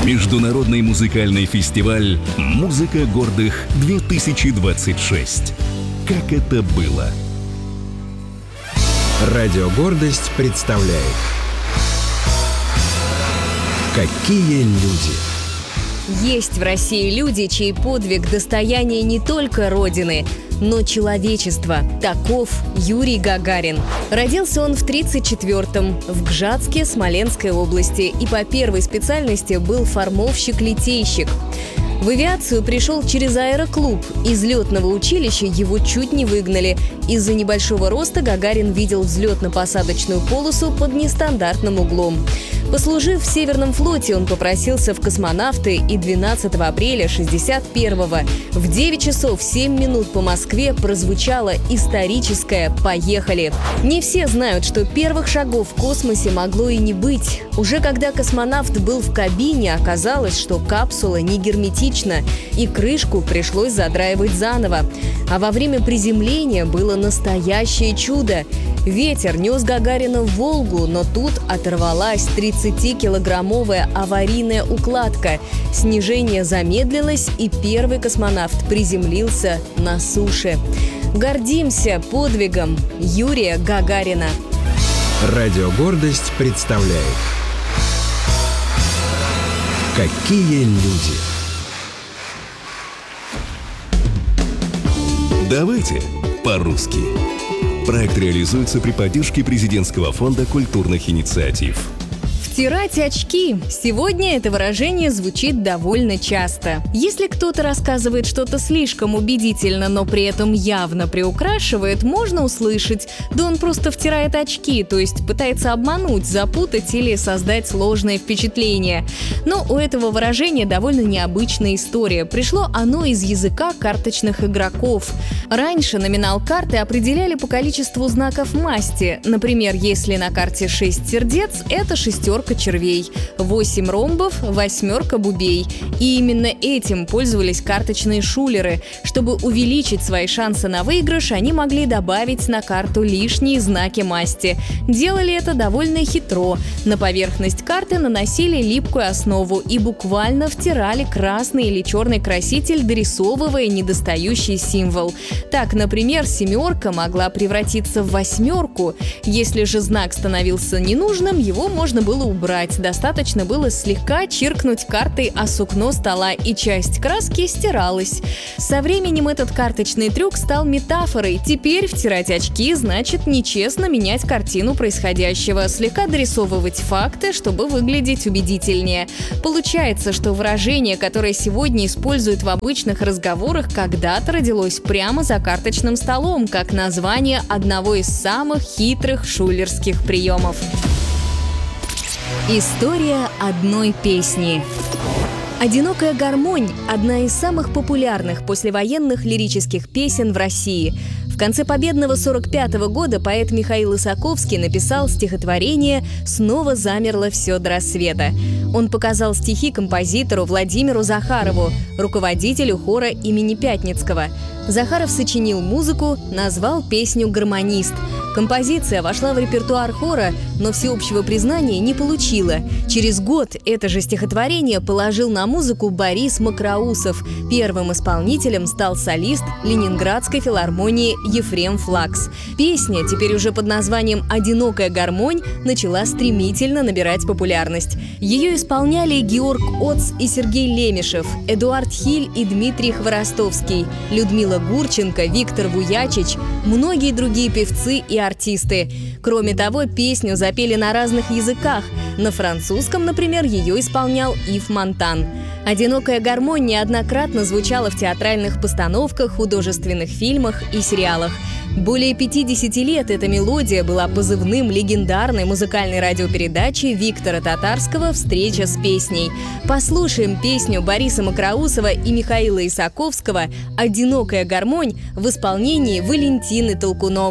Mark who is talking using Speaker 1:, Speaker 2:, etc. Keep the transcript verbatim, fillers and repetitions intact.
Speaker 1: Международный музыкальный фестиваль «Музыка гордых-две тысячи двадцать шесть». Как это было?
Speaker 2: Радио «Гордость» представляет «Какие люди».
Speaker 3: Есть в России люди, чей подвиг – достояние не только Родины, но человечества. Таков Юрий Гагарин. Родился он в тридцать четвёртом в Гжатске Смоленской области и по первой специальности был формовщик-литейщик. В авиацию пришел через аэроклуб. Из летного училища его чуть не выгнали. Из-за небольшого роста Гагарин видел взлетно-посадочную полосу под нестандартным углом. Послужив в Северном флоте, он попросился в космонавты, и двенадцатого апреля шестьдесят первого в девять часов семь минут по Москве прозвучало историческое «Поехали!». Не все знают, что первых шагов в космосе могло и не быть. Уже когда космонавт был в кабине, оказалось, что капсула не герметична, и крышку пришлось задраивать заново. А во время приземления было настоящее чудо. Ветер нес Гагарина в Волгу, но тут оторвалась тридцатикилограммовая аварийная укладка. Снижение замедлилось, и первый космонавт приземлился на суше. Гордимся подвигом Юрия Гагарина.
Speaker 2: Радио «Гордость» представляет «Какие люди».
Speaker 1: Давайте по-русски. Проект реализуется при поддержке Президентского фонда культурных инициатив.
Speaker 3: Втирать очки. Сегодня это выражение звучит довольно часто. Если кто-то рассказывает что-то слишком убедительно, но при этом явно приукрашивает, можно услышать: да он просто втирает очки, то есть пытается обмануть, запутать или создать сложное впечатление. Но у этого выражения довольно необычная история. Пришло оно из языка карточных игроков. Раньше номинал карты определяли по количеству знаков масти. Например, если на карте шесть сердец, это шестерка червей, восемь ромбов, восьмерка бубей. И именно этим пользовались карточные шулеры. Чтобы увеличить свои шансы на выигрыш, они могли добавить на карту лишние знаки масти. Делали это довольно хитро. На поверхность карты наносили липкую основу и буквально втирали красный или черный краситель, дорисовывая недостающий символ. Так, например, семерка могла превратиться в восьмерку. Если же знак становился ненужным, его можно было убрать. Достаточно было слегка чиркнуть картой о сукно стола, и часть краски стиралась. Со временем этот карточный трюк стал метафорой. Теперь втирать очки значит нечестно менять картину происходящего, слегка дорисовывать факты, чтобы выглядеть убедительнее. Получается, что выражение, которое сегодня используют в обычных разговорах, когда-то родилось прямо за карточным столом, как название одного из самых хитрых шулерских приемов. История одной песни. «Одинокая гармонь» – одна из самых популярных послевоенных лирических песен в России. В конце победного сорок пятого года поэт Михаил Исаковский написал стихотворение «Снова замерло все до рассвета». Он показал стихи композитору Владимиру Захарову, руководителю хора имени Пятницкого. Захаров сочинил музыку, назвал песню «Гармонист». Композиция вошла в репертуар хора, но всеобщего признания не получила. Через год это же стихотворение положил на музыку Борис Макроусов. Первым исполнителем стал солист Ленинградской филармонии Ефрем Флакс. Песня, теперь уже под названием «Одинокая гармонь», начала стремительно набирать популярность. Ее исполняли Георг Оц и Сергей Лемешев, Эдуард Хиль и Дмитрий Хворостовский, Людмила Гурченко, Виктор Вуячич, многие другие певцы и артисты. Кроме того, песню запели на разных языках. На французском, например, ее исполнял Ив Монтан. «Одинокая гармонь» неоднократно звучала в театральных постановках, художественных фильмах и сериалах. Более пятидесяти лет эта мелодия была позывным легендарной музыкальной радиопередачи Виктора Татарского «Встреча с песней». Послушаем песню Бориса Макроусова и Михаила Исаковского «Одинокая гармонь» в исполнении Валентины Толкуновой.